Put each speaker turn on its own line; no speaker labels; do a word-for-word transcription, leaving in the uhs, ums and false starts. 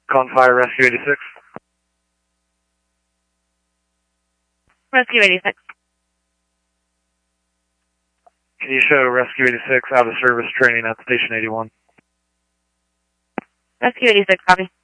Con Fire Rescue eighty-six.
Rescue eighty-six.
Can you show Rescue eighty-six out of service training at Station eighty-one?
Rescue eighty-six, copy.